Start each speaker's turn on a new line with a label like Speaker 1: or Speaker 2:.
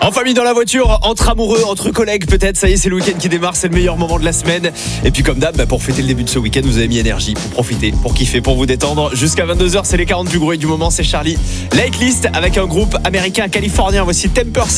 Speaker 1: En famille, dans la voiture, entre amoureux, entre collègues peut-être, ça y est, c'est le week-end qui démarre, c'est le meilleur moment de la semaine. Et puis comme d'hab, pour fêter le début de ce week-end, vous avez mis énergie pour profiter, pour kiffer, pour vous détendre. Jusqu'à 22h, c'est les 40 plus gros et du moment, c'est Charlie. Lake List avec un groupe américain californien, voici 10%.